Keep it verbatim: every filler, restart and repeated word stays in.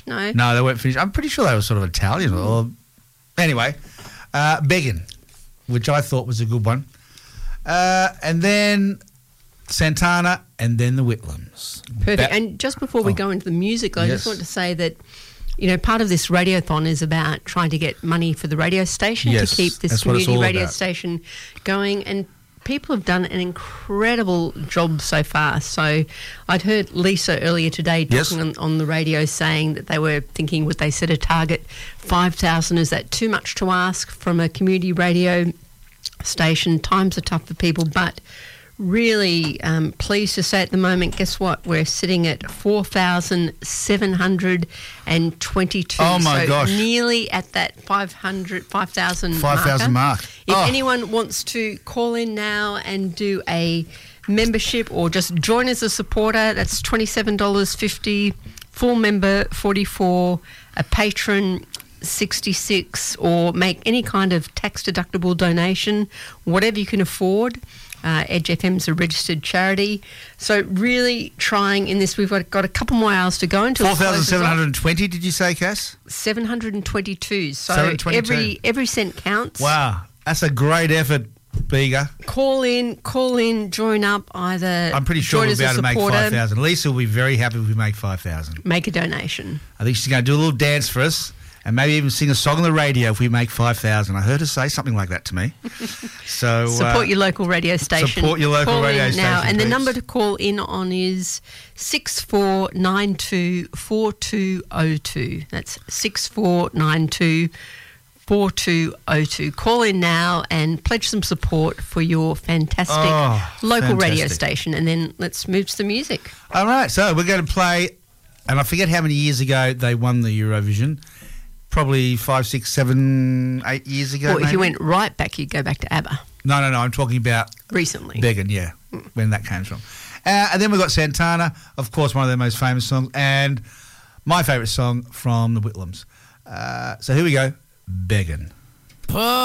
No. No, they weren't Finnish. I'm pretty sure they were sort of Italian. Mm. Or anyway, uh, Beggin', which I thought was a good one. Uh, and then Santana, and then the Whitlams. Perfect. Ba- and just before we oh. go into the music, I yes. just want to say that, you know, part of this radiothon is about trying to get money for the radio station yes, to keep this that's what it's community all radio about. station going. And people have done an incredible job so far. So I'd heard Lisa earlier today talking yes. on, on the radio saying that they were thinking, would they set a target five thousand? Is that too much to ask from a community radio station? Times are tough for people, but really um, pleased to say at the moment, guess what? We're sitting at four thousand seven hundred twenty-two. Oh, my so gosh. nearly at that five hundred, five thousand five thousand mark. If oh. anyone wants to call in now and do a membership or just join as a supporter, that's twenty-seven dollars fifty, full member forty-four, a patron sixty-six, or make any kind of tax-deductible donation, whatever you can afford. Uh, Edge F M's a registered charity. So really trying in this, we've got, got a couple more hours to go until four thousand seven hundred twenty, did you say, Cass? seven hundred twenty-two. So seven hundred twenty-two. every every cent counts. Wow, that's a great effort, Bega. Call in, call in, join up, either I'm pretty sure join we'll as be a able to make supporter, five thousand. Lisa will be very happy if we make five thousand. make a donation. I think she's going to do a little dance for us and maybe even sing a song on the radio if we make five thousand. I heard her say something like that to me. So Support uh, your local radio station. Support your local call radio in station. now. And the peeps. number to call in on is six four nine two, four two zero two. That's six four nine two, four two zero two. Call in now and pledge some support for your fantastic Oh, local fantastic. radio station. And then let's move to the music. All right, so we're going to play, and I forget how many years ago they won the Eurovision. Probably five, six, seven, eight years ago. Or if maybe? you went right back, you'd go back to ABBA. No, no, no. I'm talking about Recently. Beggin', yeah, when that came from. Uh, and then we've got Santana, of course, one of their most famous songs, and my favourite song from the Whitlams. Uh, so here we go, Beggin'.